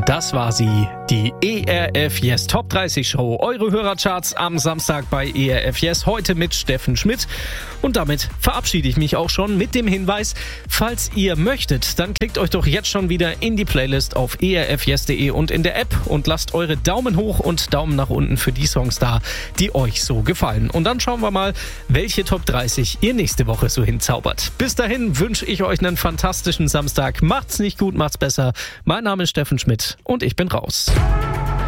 Das war sie, die ERF Yes Top 30 Show. Eure Hörercharts am Samstag bei ERF Yes, heute mit Steffen Schmidt. Und damit verabschiede ich mich auch schon mit dem Hinweis, falls ihr möchtet, dann klickt euch doch jetzt schon wieder in die Playlist auf erfyes.de und in der App und lasst eure Daumen hoch und Daumen nach unten für die Songs da, die euch so gefallen. Und dann schauen wir mal, welche Top 30 ihr nächste Woche so hinzaubert. Bis dahin wünsche ich euch einen fantastischen Samstag. Macht's nicht gut, macht's besser. Mein Name ist Steffen Schmidt und ich bin raus.